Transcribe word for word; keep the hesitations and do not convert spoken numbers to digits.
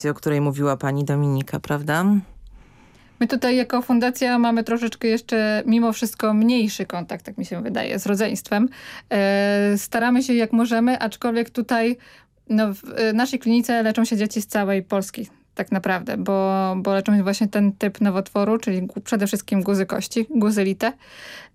o której mówiła pani Dominika, prawda? My tutaj jako fundacja mamy troszeczkę jeszcze mimo wszystko mniejszy kontakt, tak mi się wydaje, z rodzeństwem. E, staramy się jak możemy, aczkolwiek tutaj no, w e, naszej klinice leczą się dzieci z całej Polski tak naprawdę, bo, bo leczą właśnie ten typ nowotworu, czyli gu- przede wszystkim guzy kości, guzy lite.